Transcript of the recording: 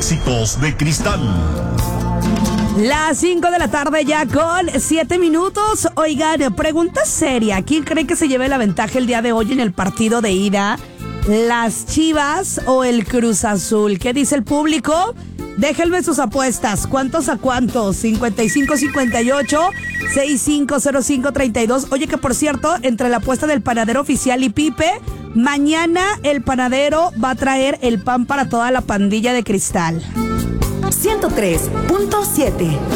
éxitos de Cristal. Las 5 de la tarde ya con 7 minutos. Oigan, pregunta seria. ¿Quién cree que se lleve la ventaja el día de hoy en el partido de ida? ¿Las Chivas o el Cruz Azul? ¿Qué dice el público? Déjenme sus apuestas. ¿Cuántos a cuántos? 5558-650532. Oye, que por cierto, entre la apuesta del panadero oficial y Pipe, mañana el panadero va a traer el pan para toda la pandilla de Cristal. 103.7